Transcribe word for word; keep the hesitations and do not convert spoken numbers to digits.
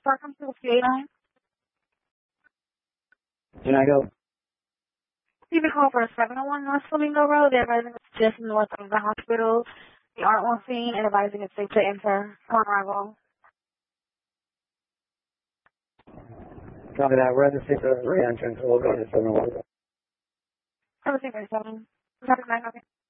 Welcome to the C A line. Can I go? You can call for seven oh one North Flamingo Road. They're advising it's just north of the hospital. The aren't on scene and advising it's safe to enter on arrival. Copy that. We're at the six oh three entrance. We'll go to seven oh one. seven oh seven. Traffic nine, okay.